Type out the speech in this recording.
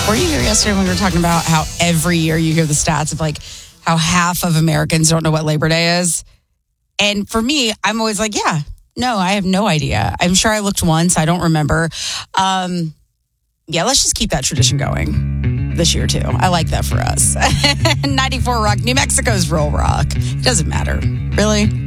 Were you here yesterday when we were talking about how every year you hear the stats of like how half of Americans don't know what Labor Day is? And for me, I'm always like, yeah, no, I have no idea. I'm sure I looked once. I don't remember. Let's just keep that tradition going this year, too. I like that for us. 94 Rock, New Mexico's Roll Rock. It doesn't matter. Really?